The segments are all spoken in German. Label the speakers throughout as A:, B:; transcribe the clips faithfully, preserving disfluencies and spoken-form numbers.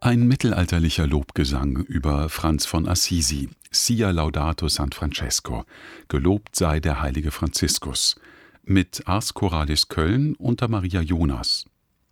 A: Ein mittelalterlicher Lobgesang über Franz von Assisi, Sia laudato San Francesco, gelobt sei der heilige Franziskus, mit Ars Choralis Köln unter Maria Jonas.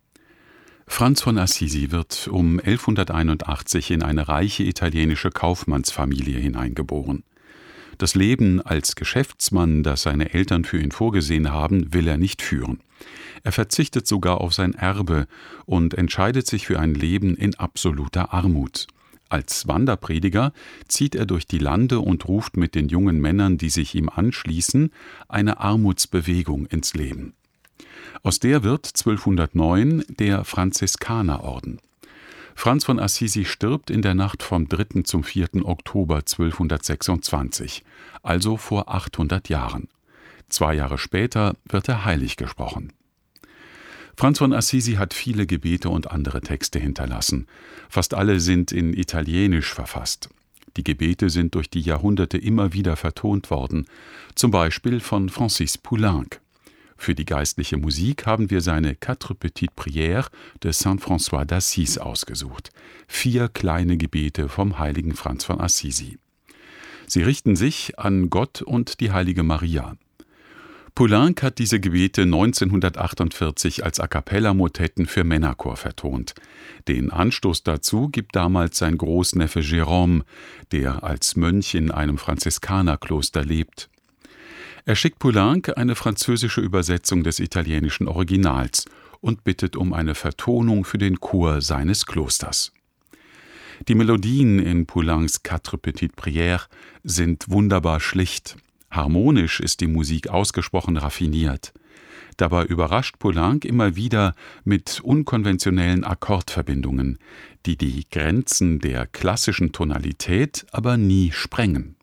A: Franz von Assisi wird um elfhunderteinundachtzig in eine reiche italienische Kaufmannsfamilie hineingeboren. Das Leben als Geschäftsmann, das seine Eltern für ihn vorgesehen haben, will er nicht führen. Er verzichtet sogar auf sein Erbe und entscheidet sich für ein Leben in absoluter Armut. Als Wanderprediger zieht er durch die Lande und ruft mit den jungen Männern, die sich ihm anschließen, eine Armutsbewegung ins Leben. Aus der wird zwölfhundertneun der Franziskanerorden. Franz von Assisi stirbt in der Nacht vom dritten zum vierten Oktober zwölfhundertsechsundzwanzig, also vor achthundert Jahren. Zwei Jahre später wird er heilig gesprochen. Franz von Assisi hat viele Gebete und andere Texte hinterlassen. Fast alle sind in Italienisch verfasst. Die Gebete sind durch die Jahrhunderte immer wieder vertont worden, zum Beispiel von Francis Poulenc. Für die geistliche Musik haben wir seine Quatre petites prières de Saint François d'Assise ausgesucht. Vier kleine Gebete vom heiligen Franz von Assisi. Sie richten sich an Gott und die heilige Maria. Poulenc hat diese Gebete neunzehnhundertachtundvierzig als A-cappella-Motetten für Männerchor vertont. Den Anstoß dazu gibt damals sein Großneffe Jérôme, der als Mönch in einem Franziskanerkloster lebt. Er schickt Poulenc eine französische Übersetzung des italienischen Originals und bittet um eine Vertonung für den Chor seines Klosters. Die Melodien in Poulencs Quatre petites prières sind wunderbar schlicht. Harmonisch ist die Musik ausgesprochen raffiniert. Dabei überrascht Poulenc immer wieder mit unkonventionellen Akkordverbindungen, die die Grenzen der klassischen Tonalität aber nie sprengen.